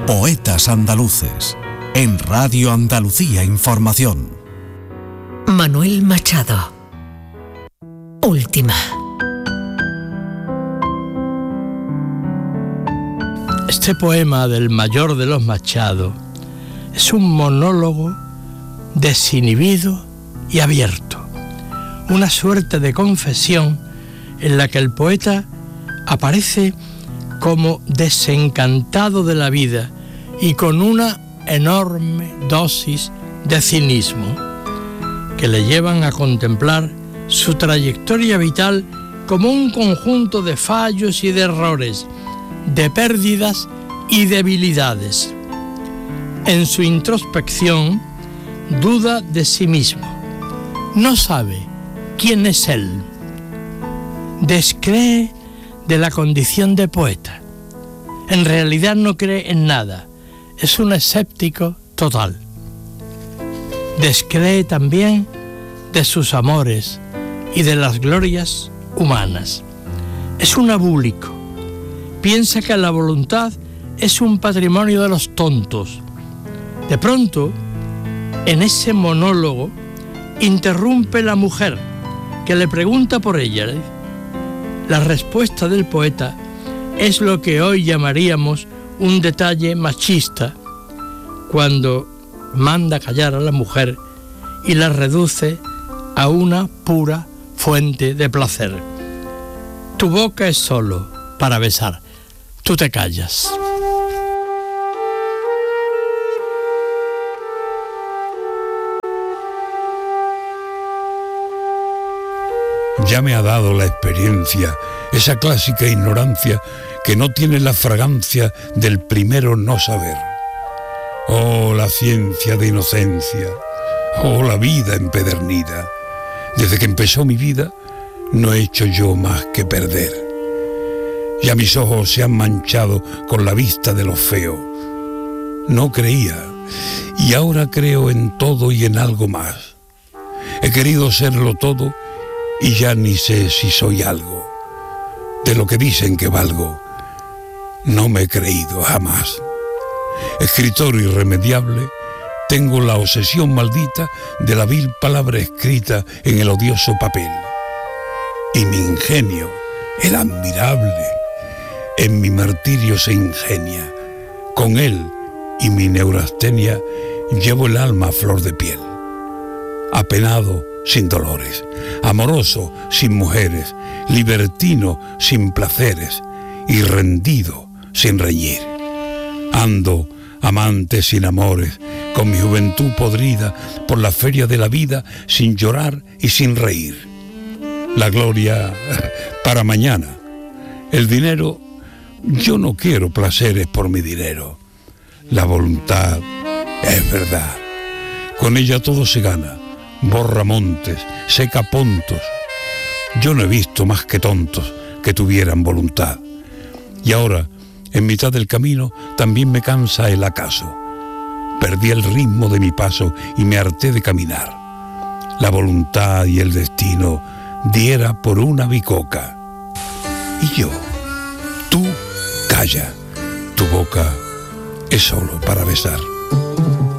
Poetas Andaluces, en Radio Andalucía Información. Manuel Machado. Última. Este poema del mayor de los Machado es un monólogo desinhibido y abierto, una suerte de confesión en la que el poeta aparece como desencantado de la vida y con una enorme dosis de cinismo que le llevan a contemplar su trayectoria vital como un conjunto de fallos y de errores, de pérdidas y debilidades. En su introspección duda de sí mismo, no sabe quién es él, descree de la condición de poeta, en realidad no cree en nada, es un escéptico total. Descree también de sus amores y de las glorias humanas. Es un abúlico. Piensa que la voluntad es un patrimonio de los tontos. De pronto, en ese monólogo, interrumpe la mujer, que le pregunta por ella. La respuesta del poeta es lo que hoy llamaríamos un detalle machista, cuando manda callar a la mujer y la reduce a una pura fuente de placer. Tu boca es solo para besar, tú te callas. Ya me ha dado la experiencia, esa clásica ignorancia que no tiene la fragancia del primero no saber. Oh, la ciencia de inocencia, oh, la vida empedernida. Desde que empezó mi vida, no he hecho yo más que perder. Ya mis ojos se han manchado con la vista de lo feo. No creía, y ahora creo en todo y en algo más. He querido serlo todo, y ya ni sé si soy algo. De lo que dicen que valgo, no me he creído jamás. Escritor irremediable, tengo la obsesión maldita de la vil palabra escrita en el odioso papel. Y mi ingenio, el admirable, en mi martirio se ingenia. Con él y mi neurastenia llevo el alma a flor de piel. Apenado sin dolores, amoroso sin mujeres, libertino sin placeres y rendido sin reñir. Ando, amante sin amores, con mi juventud podrida por la feria de la vida, sin llorar y sin reír. La gloria para mañana. El dinero, yo no quiero placeres por mi dinero. La voluntad es verdad. Con ella todo se gana. Borra montes, seca pontos. Yo no he visto más que tontos que tuvieran voluntad. Y ahora, en mitad del camino, también me cansa el acaso. Perdí el ritmo de mi paso y me harté de caminar. La voluntad y el destino diera por una bicoca. Y yo, tú calla, tu boca es solo para besar.